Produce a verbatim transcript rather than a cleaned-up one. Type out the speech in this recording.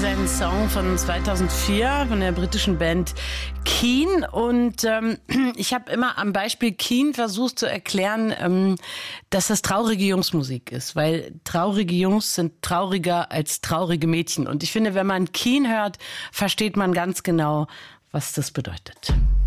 ein Song von zweitausendvier von der britischen Band Keane. Und ähm, ich habe immer am Beispiel Keane versucht zu erklären, ähm, dass das traurige Jungsmusik ist. Weil traurige Jungs sind trauriger als traurige Mädchen. Und ich finde, wenn man Keane hört, versteht man ganz genau, was das bedeutet.